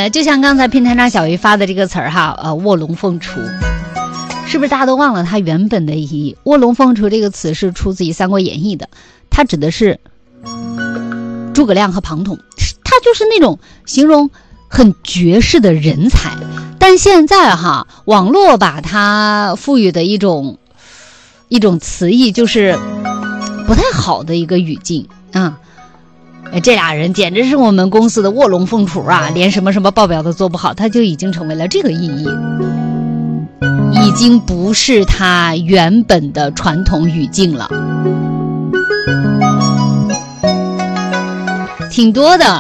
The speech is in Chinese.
就像刚才平台上小鱼发的这个词儿哈，卧龙凤雏，是不是大家都忘了它原本的意义？卧龙凤雏这个词是出自于《三国演义》的，它指的是诸葛亮和庞统，他就是那种形容很绝世的人才。但现在哈，网络把它赋予的一种词义，就是不太好的一个语境啊。这俩人简直是我们公司的卧龙凤雏啊，连什么什么报表都做不好，它就已经成为了这个意义，已经不是它原本的传统语境了。挺多的